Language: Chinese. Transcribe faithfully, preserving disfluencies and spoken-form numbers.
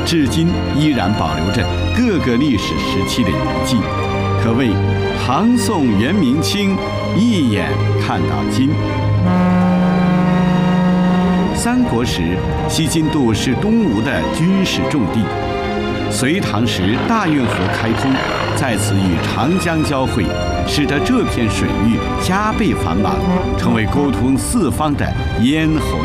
至今依然保留着各个历史时期的遗迹，可谓唐宋元明清一眼看到今。三国时，西津渡是东吴的军事重地。隋唐时，大运河开通，在此与长江交汇，使得这片水域加倍繁忙，成为沟通四方的咽喉